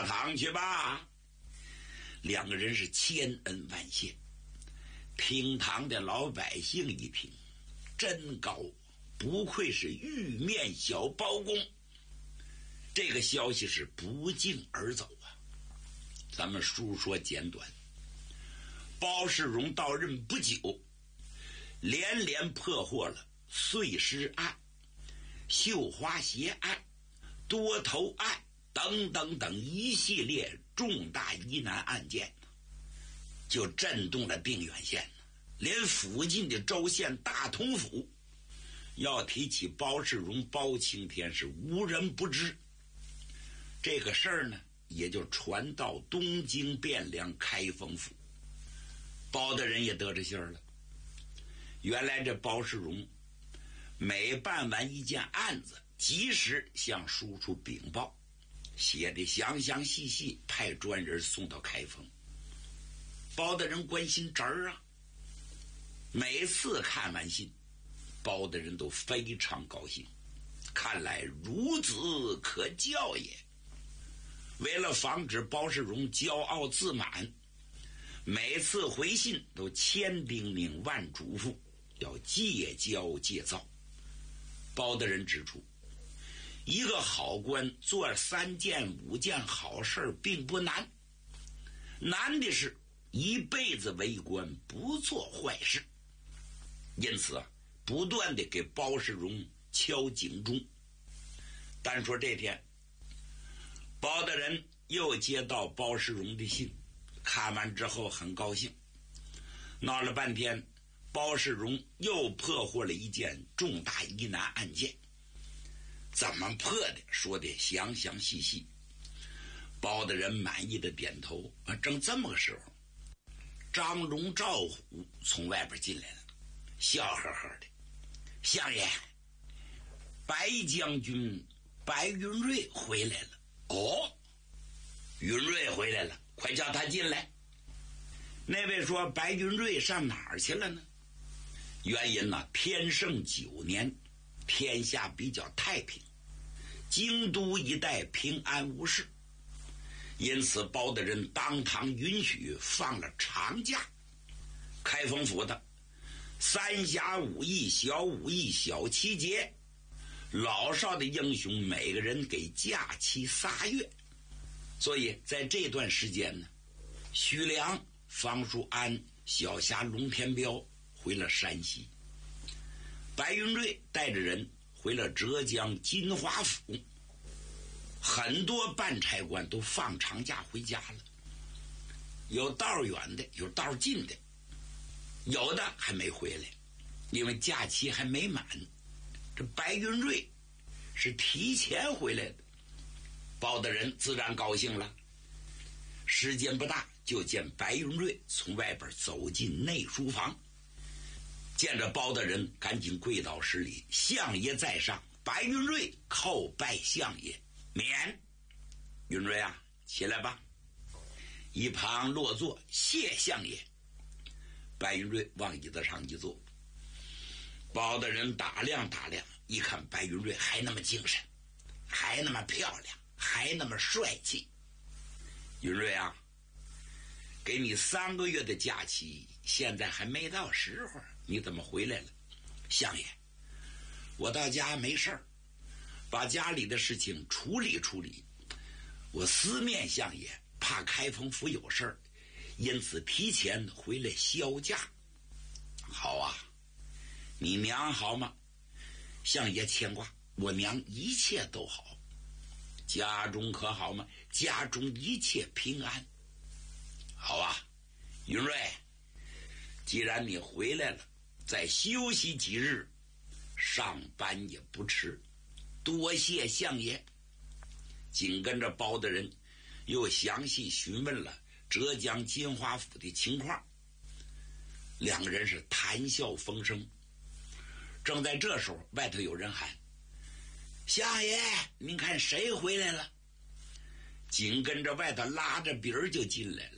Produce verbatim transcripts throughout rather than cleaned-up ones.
下堂去吧。两个人是千恩万谢。平堂的老百姓一听，真高，不愧是玉面小包公。这个消息是不胫而走啊。咱们书说简短，包世荣到任不久，连连破获了碎尸案、绣花鞋案、多头案等等等一系列重大疑难案件，就震动了定远县，连附近的州县大同府要提起包世荣、包青天是无人不知。这个事儿呢，也就传到东京汴梁开封府，包大人也得着信儿了。原来这包世荣每办完一件案子，及时向叔叔禀报，写的详详细细，派专人送到开封。包大人关心侄儿啊，每次看完信，包大人都非常高兴，看来孺子可教也。为了防止包世荣骄傲自满，每次回信都千叮咛万嘱咐，要戒骄戒躁。包大人指出，一个好官做三件五件好事并不难，难的是一辈子为官不做坏事。因此啊，不断的给包世荣敲警钟。单说这天，包大人又接到包世荣的信，看完之后很高兴。闹了半天，包世荣又破获了一件重大疑难案件，怎么破的说的详详细细。包大人满意的点头。正这么个时候，张龙赵虎从外边进来了，笑呵呵的：相爷，白将军白云瑞回来了。哦，云瑞回来了，快叫他进来。那位说白云瑞上哪儿去了呢？原因呢，天圣九年，天下比较太平，京都一带平安无事，因此包大人当堂允许放了长假。开封府的三峡五义、小五义、小七节，老少的英雄每个人给假期仨月，所以在这段时间呢，徐良、方树安、小侠龙天彪回了山西，白云瑞带着人回了浙江金华府，很多办差官都放长假回家了，有道远的，有道近的，有的还没回来，因为假期还没满。这白云瑞是提前回来的，包大人自然高兴了。时间不大，就见白云瑞从外边走进内书房，见着包大人赶紧跪倒施礼：相爷在上，白云瑞叩拜相爷。免。云瑞啊，起来吧。一旁落座：谢相爷。白云瑞往椅子上一坐。包大人打量打量，一看白云瑞还那么精神，还那么漂亮，还那么帅气。云瑞啊，给你三个月的假期，现在还没到时候，你怎么回来了？相爷，我到家没事儿，把家里的事情处理处理。我思念相爷，怕开封府有事儿，因此提前回来销假。好啊，你娘好吗？相爷牵挂，我娘一切都好。家中可好吗？家中一切平安。好啊，云瑞，既然你回来了，再休息几日，上班也不迟。多谢相爷。紧跟着包大人又详细询问了浙江金华府的情况，两个人是谈笑风生。正在这时候，外头有人喊：相爷，您看谁回来了？紧跟着外头拉着鼻儿就进来了。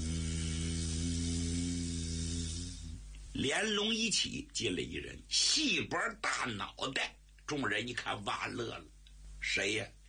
嗯，连龙一起进来一人，细脖大脑袋。众人一看，哇乐了。谁呀？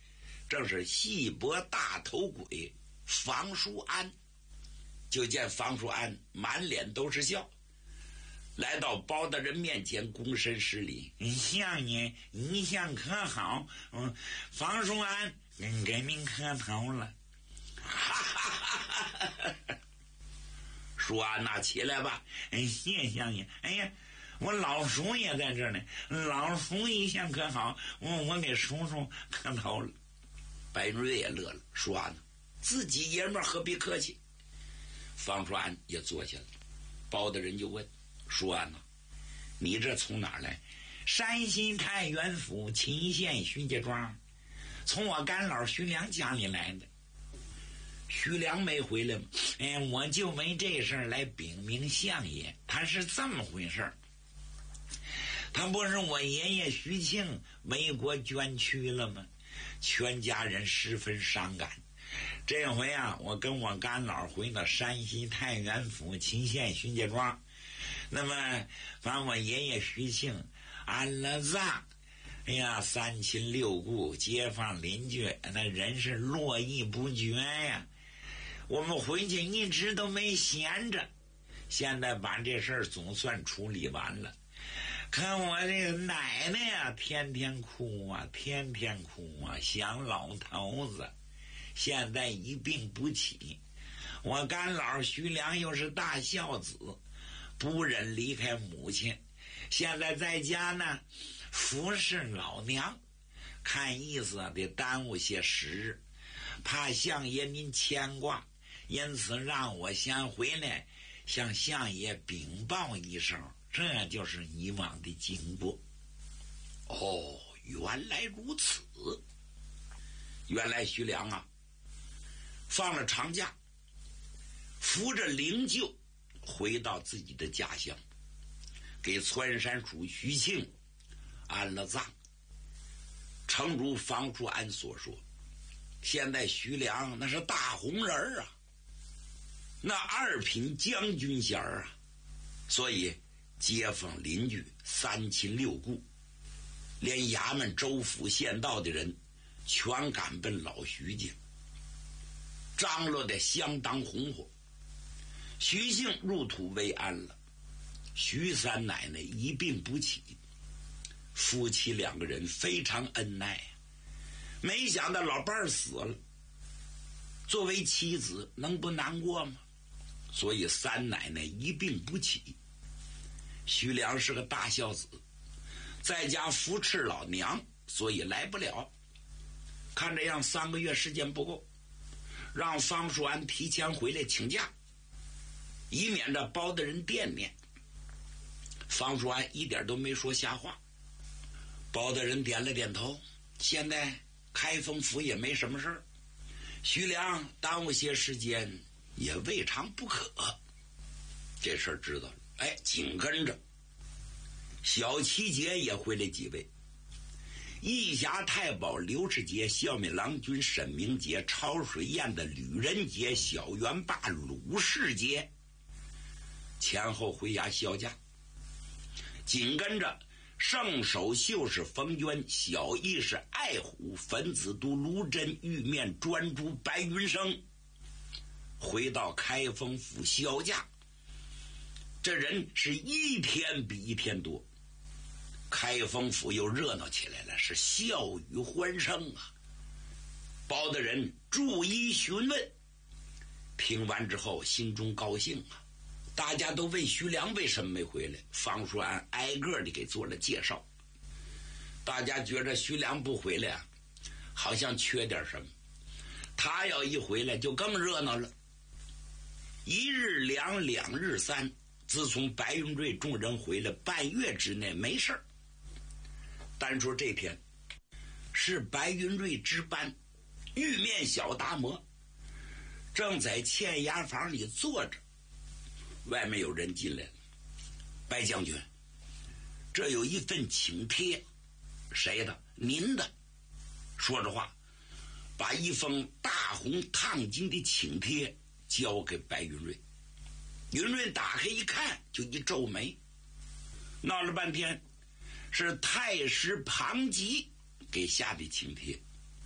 正是细脖大头鬼房叔安。就见房叔安满脸都是笑，来到包大人面前躬身施礼：“相爷，一向可好？嗯，房叔安给您磕头了。”哈哈哈哈哈！叔安呐，起来吧。哎，谢相爷。哎呀，我老叔也在这呢，老叔一向可好？我我给叔叔磕头了。白云瑞也乐了，叔安呢，自己爷们儿何必客气？方叔安也坐下了，包大人就问：“叔安呐，你这从哪儿来？”“山西太原府秦县徐家庄，从我干老徐良家里来的。”“徐良没回来吗？”“哎，我就为这事儿来禀明相爷，他是这么回事儿。他不是我爷爷徐庆为国捐躯了吗？全家人十分伤感。这回啊，我跟我干老回到山西太原府秦县徐家庄，那么把我爷爷徐庆安了葬。哎呀，三亲六故、街坊邻居，那人是络绎不绝呀。我们回去一直都没闲着，现在把这事儿总算处理完了。可我这个奶奶呀，天天哭啊，天天哭啊，想老头子。现在一病不起，我干老徐良又是大孝子，不忍离开母亲，现在在家呢服侍老娘，看意思得耽误些时日，怕相爷您牵挂，因此让我先回来向相爷禀报一声，这就是以往的经过。”“哦，原来如此。”原来徐良啊放了长假，扶着灵柩回到自己的家乡，给窜山署徐庆安了葬。诚如房叔安所说，现在徐良那是大红人啊，那二品将军衔啊，所以街坊邻居、三亲六故，连衙门州府县道的人全赶奔老徐家，张罗得相当红火。徐庆入土为安了，徐三奶奶一病不起，夫妻两个人非常恩爱，没想到老伴儿死了，作为妻子能不难过吗？所以三奶奶一病不起。徐良是个大孝子，在家扶持老娘，所以来不了。看这样三个月时间不够，让方叔安提前回来请假，以免这包大人惦念。方叔安一点都没说瞎话，包大人点了点头，现在开封府也没什么事儿，徐良耽误些时间也未尝不可。这事儿知道了，哎，紧跟着小七节也回来几位，义侠太保刘世杰、孝敏郎君沈明杰、潮水宴的吕仁杰、小元霸鲁世杰前后回衙销假。紧跟着圣手秀士冯娟、小义士爱虎、粉子都卢真、玉面专诸白云生回到开封府销假。这人是一天比一天多，开封府又热闹起来了，是笑语欢声啊。包大人逐一询问，听完之后心中高兴啊。大家都问徐良为什么没回来，方叔安挨个的给做了介绍。大家觉着徐良不回来啊，好像缺点什么，他要一回来就更热闹了。一日两，两日三，自从白云瑞众人回来半月之内没事儿。单说这天是白云瑞值班，玉面小达摩正在欠押房里坐着，外面有人进来了。白将军，这有一份请帖。谁的？您的。说着话，把一封大红烫金的请帖交给白云瑞。云瑞打开一看，就一皱眉，闹了半天是太师庞吉给下的请帖。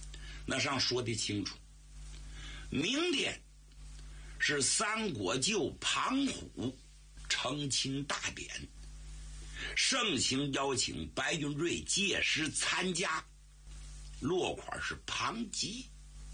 那上说得清楚，明天是三国舅庞虎成亲大典，盛情邀请白云瑞届时参加，落款是庞吉。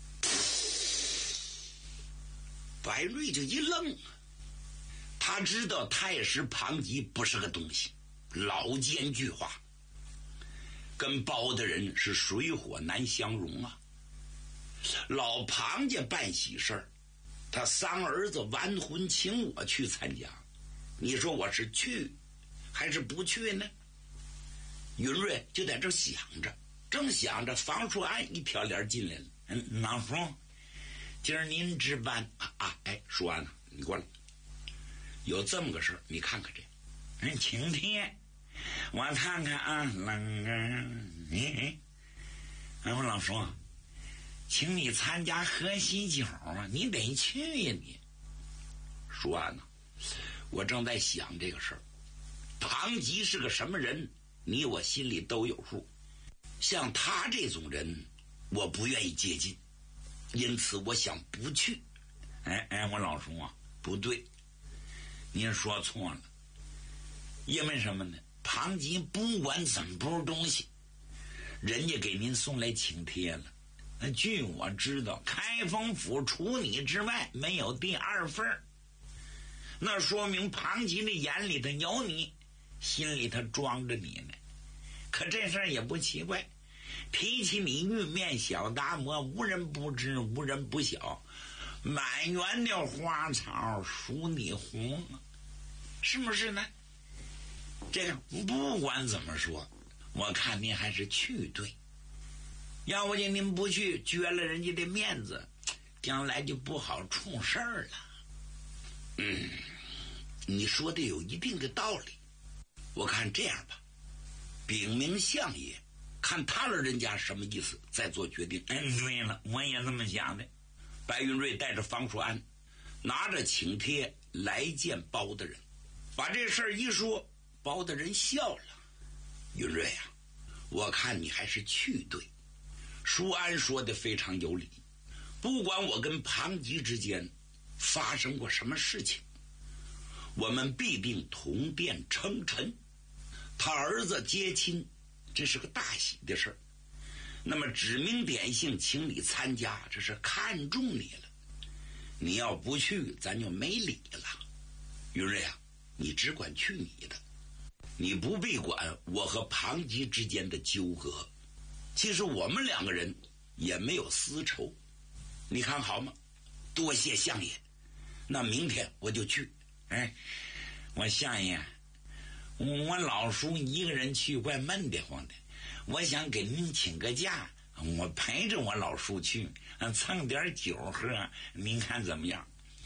白瑞就一愣，他知道太师庞吉不是个东西，老奸巨猾，跟包大人是水火难相容啊。老庞家办喜事儿，他三儿子完婚请我去参加，你说我是去还是不去呢？云瑞就在这想着，正想着，房叔安一飘脸进来了。嗯，老叔，今儿您值班啊啊！哎，叔安呢？你过来，有这么个事儿，你看看这。嗯，晴天，我看看啊，冷啊，哎，哎，我老叔，请你参加喝喜酒啊，你得去呀你。叔安呢？我正在想这个事儿。庞吉是个什么人，你我心里都有数。像他这种人，我不愿意接近，因此我想不去。哎哎，我老叔啊，不对，您说错了。因为什么呢？庞吉不管怎么不是东西，人家给您送来请帖了。那据我知道，开封府除你之外没有第二份，那说明庞吉的眼里头有你，心里头装着你呢。可这事儿也不奇怪，提起你玉面小达摩，无人不知，无人不晓，满园的花草属你红，是不是呢？这个不管怎么说，我看您还是去对。要不然您不去，撅了人家的面子，将来就不好出事儿了。嗯，你说的有一定的道理。我看这样吧，禀明相爷，看他老人家什么意思，再做决定。嗯，对了，我也这么想的。白云瑞带着方叔安，拿着请帖来见包大人，把这事儿一说，包大人笑了。云瑞啊，我看你还是去对。舒安说的非常有理，不管我跟庞吉之间发生过什么事情，我们必定同殿称臣。他儿子接亲，这是个大喜的事儿。那么指名点姓请你参加，这是看中你了。你要不去，咱就没理了。云瑞啊，你只管去你的，你不必管我和庞吉之间的纠葛。其实我们两个人也没有私仇，你看好吗？多谢相爷，那明天我就去。哎，我相爷，我老叔一个人去怪闷得慌的，我想给您请个假，我陪着我老叔去，蹭点酒喝，您看怎么样？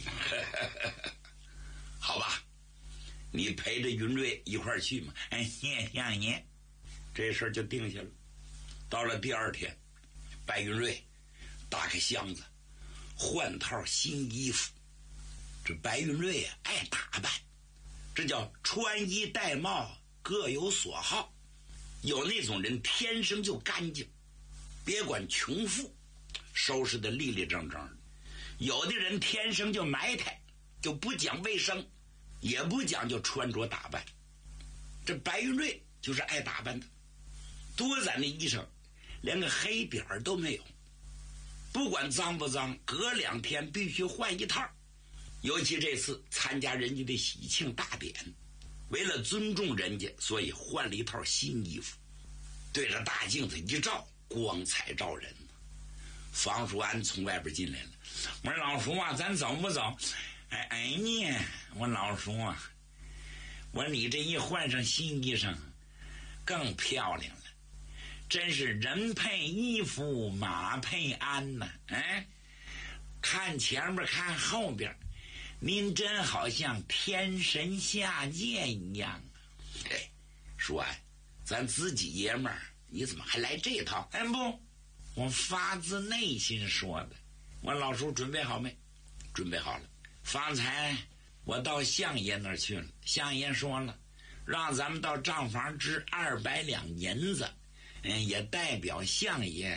好吧，你陪着云瑞一块儿去嘛。哎，谢相爷，这事儿就定下了。到了第二天，白云瑞打开箱子，换套新衣服。这白云瑞啊，爱打扮，这叫穿衣戴帽各有所好。有那种人天生就干净，别管穷富，收拾得利利整整的；有的人天生就埋汰，就不讲卫生，也不讲究穿着打扮。这白云瑞就是爱打扮的，多咱的衣裳连个黑点儿都没有，不管脏不脏，隔两天必须换一套。尤其这次参加人家的喜庆大典，为了尊重人家，所以换了一套新衣服，对着大镜子一照，光彩照人。方叔安从外边进来了，我说老叔啊，咱走不走？哎哎呢，我老叔啊，我说你这一换上新衣裳更漂亮了，真是人配衣服马配鞍呐、啊！哎，看前面看后边，您真好像天神下界一样。哎，叔安，咱自己爷们儿，你怎么还来这套？哎不，我发自内心说的。我老叔准备好没？准备好了。方才我到相爷那儿去了，相爷说了，让咱们到账房支二百两银子，嗯，也代表相爷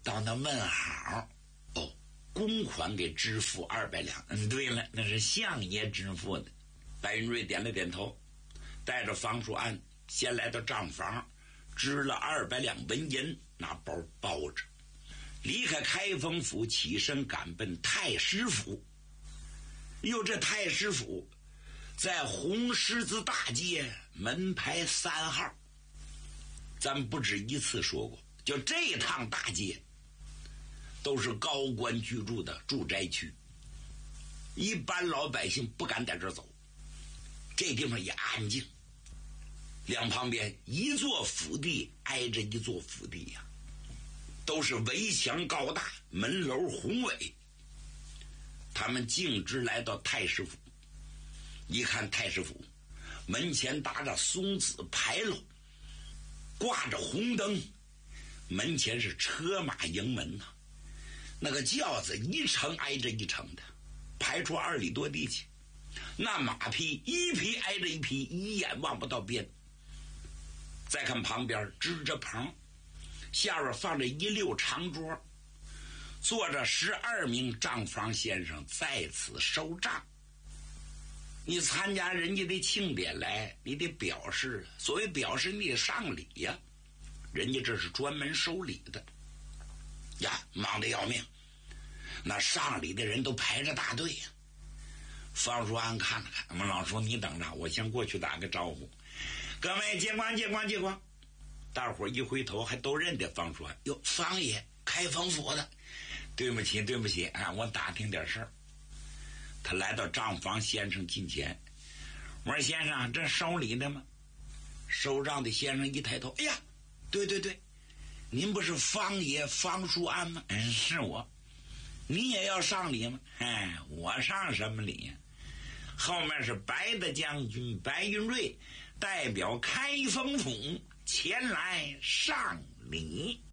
到那问好，哦，公款给支付二百两。嗯，对了，那是相爷支付的。白云瑞点了点头，带着方叔安先来到账房，支了二百两纹银，拿包包着，离开开封府，起身赶奔太师府。哟，这太师府在红十字大街门牌三号，咱不止一次说过，就这趟大街都是高官居住的住宅区，一般老百姓不敢在这儿走。这地方也安静，两旁边一座府邸挨着一座府邸呀、啊，都是围墙高大，门楼宏伟。他们径直来到太师府，一看太师府门前搭着松子牌楼，挂着红灯，门前是车马迎门呐、啊，那个轿子一层挨着一层的排出二里多地去，那马匹一匹挨着一匹，一眼望不到边。再看旁边支着棚，下边放着一溜长桌，坐着十二名账房先生在此收账。你参加人家的庆典来，你得表示，所谓表示你得上礼呀、啊，人家这是专门收礼的呀，忙得要命，那上礼的人都排着大队呀、啊。方叔安看了看，我们老叔你等着，我先过去打个招呼。各位借光借光借光！大伙一回头还都认得方叔安。哟，方爷，开封府的。对不起对不起啊，我打听点事儿。他来到账房先生近前，我说先生，这收礼的吗？收账的先生一抬头，哎呀，对对对，您不是方爷方叔安吗？嗯，是我。你也要上礼吗？哎，我上什么礼呀、啊？后面是白的将军白云瑞代表开封府前来上礼。